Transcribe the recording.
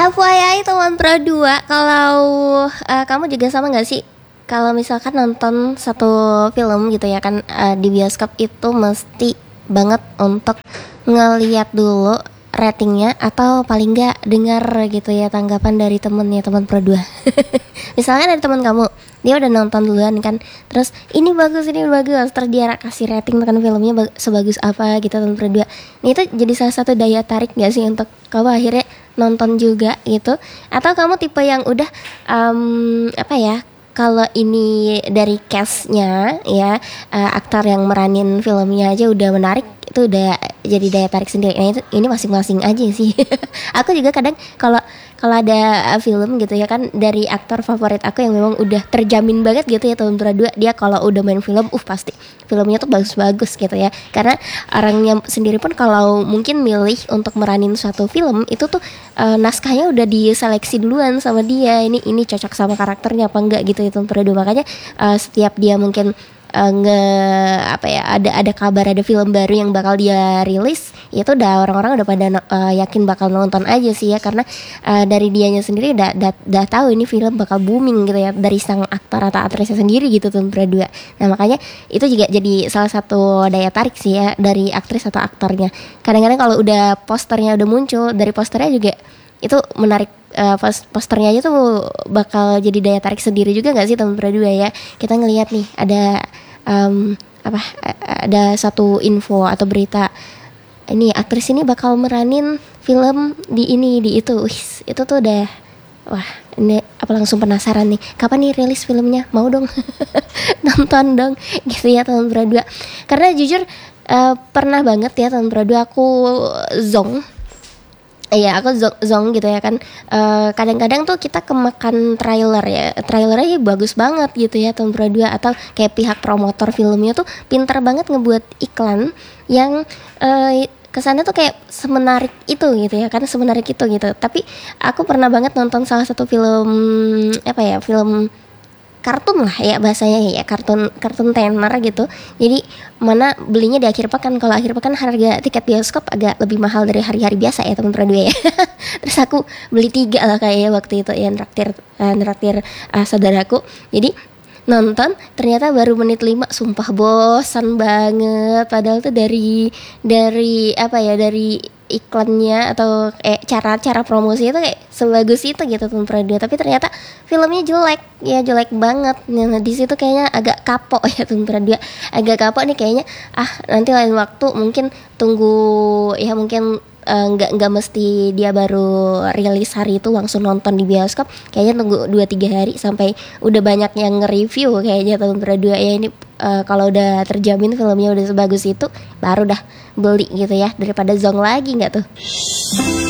FYI teman Pro 2, kalau kamu juga sama gak sih? Kalau misalkan nonton satu film gitu ya kan, di bioskop itu mesti banget untuk ngeliat dulu ratingnya, atau paling nggak dengar gitu ya tanggapan dari temennya teman Pro 2. Misalnya dari teman kamu, dia udah nonton duluan kan, terus ini bagus, terus dia kasih rating kan filmnya sebagus apa gitu teman Pro 2. Ini itu jadi salah satu daya tarik nggak sih untuk kamu akhirnya nonton juga gitu? Atau kamu tipe yang udah apa ya, kalau ini dari cast-nya ya, aktor yang meranin filmnya aja udah menarik, itu udah jadi daya tarik sendiri. Nah ini masing-masing aja sih. Aku juga kadang kalau ada film gitu ya kan, dari aktor favorit aku yang memang udah terjamin banget gitu ya tahun 2, dia kalau udah main film pasti filmnya tuh bagus-bagus gitu ya. Karena orangnya sendiri pun kalau mungkin milih untuk meranin suatu film itu tuh naskahnya udah diseleksi duluan sama dia, ini cocok sama karakternya apa enggak gitu ya tahun 2. Makanya setiap dia mungkin ada kabar ada film baru yang bakal dia rilis, itu udah orang-orang udah pada yakin bakal nonton aja sih ya, karena dari dianya sendiri udah tahu ini film bakal booming gitu ya, dari sang aktor atau aktrisnya sendiri gitu tuh berdua. Nah makanya itu juga jadi salah satu daya tarik sih ya dari aktris atau aktornya. Kadang-kadang kalau udah posternya udah muncul, dari posternya juga itu menarik. Posternya aja tuh bakal jadi daya tarik sendiri juga nggak sih teman berdua ya. Kita ngelihat nih ada ada satu info atau berita, ini aktris ini bakal meranin film di itu. Itu tuh udah, wah ini apa, langsung penasaran nih kapan nih rilis filmnya, mau dong nonton dong gitu ya teman berdua. Karena jujur pernah banget ya teman berdua aku zong. Iya, aku zong gitu ya kan. Kadang-kadang tuh kita kemakan trailernya bagus banget gitu ya tahun Pro 2, atau kayak pihak promotor filmnya tuh pintar banget ngebuat iklan yang kesannya tuh kayak semenarik itu gitu ya kan, semenarik itu gitu. Tapi aku pernah banget nonton salah satu film film kartun lah ya bahasanya ya, kartun tenar gitu. Jadi mana belinya di akhir pekan. Kalau akhir pekan harga tiket bioskop agak lebih mahal dari hari-hari biasa ya teman berdua ya. Terus aku beli 3 lah kayaknya waktu itu ya, neraktir saudaraku. Jadi nonton, ternyata baru menit 5 sumpah bosan banget. Padahal tuh dari iklannya atau cara promosi itu kayak sebagus itu gitu teman Prado, tapi ternyata filmnya jelek banget. Nah di situ kayaknya agak kapok ya teman Prado, agak kapok nih kayaknya. Nanti lain waktu mungkin tunggu ya, mungkin nggak mesti dia baru rilis hari itu langsung nonton di bioskop, kayaknya tunggu 2-3 hari sampai udah banyak yang nge-review kayaknya tahun berdua ya. Ini kalau udah terjamin filmnya udah sebagus itu baru dah beli gitu ya, daripada zong lagi nggak tuh.